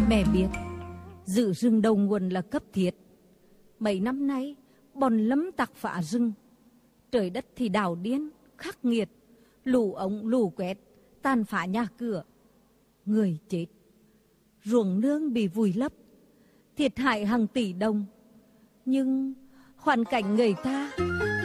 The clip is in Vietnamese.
Mẹ biết giữ rừng đầu nguồn là cấp thiết. Mấy năm nay bọn lâm tặc phá rừng, trời đất thì đảo điên khắc nghiệt, lũ ống lũ quét tàn phá nhà cửa, người chết, ruộng nương bị vùi lấp, thiệt hại hàng tỷ đồng. Nhưng hoàn cảnh người ta